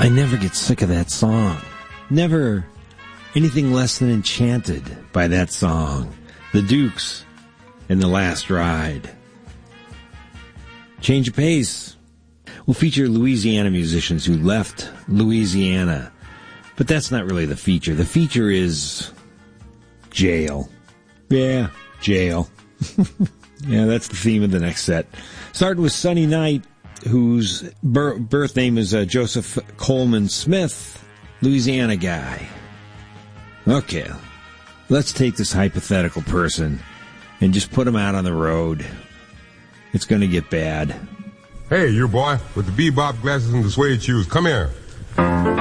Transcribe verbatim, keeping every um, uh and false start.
I never get sick of that song. Never anything less than enchanted by that song. The Dukes and The Last Ride. Change of pace. We'll feature Louisiana musicians who left Louisiana. But that's not really the feature. The feature is jail. Yeah, jail. Yeah, that's the theme of the next set. Starting with Sunny Night, whose bir- birth name is uh, Joseph Coleman Smith, Louisiana guy. Okay, let's take this hypothetical person and just put him out on the road. It's going to get bad. Hey, you boy, with the bebop glasses and the suede shoes, come here.